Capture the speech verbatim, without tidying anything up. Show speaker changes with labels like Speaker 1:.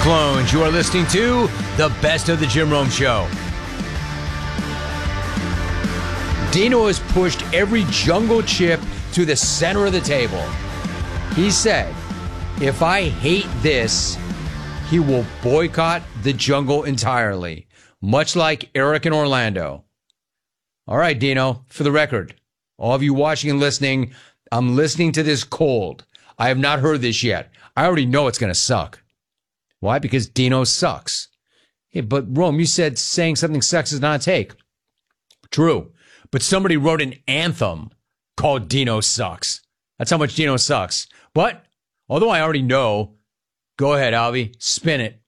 Speaker 1: clones. You are listening to the Best of the Jim Rome Show. Dino has pushed every jungle chip to the center of the table. He said, if I hate this, he will boycott the jungle entirely, much like Eric in Orlando. All right, Dino, for the record, all of you watching and listening, I'm listening to this cold. I have not heard this yet. I already know it's going to suck. Why? Because Dino sucks. Hey, but Rome, you said saying something sucks is not a take. True. But somebody wrote an anthem called Dino Sucks. That's how much Dino sucks. But, although I already know, go ahead, Alvy, spin it.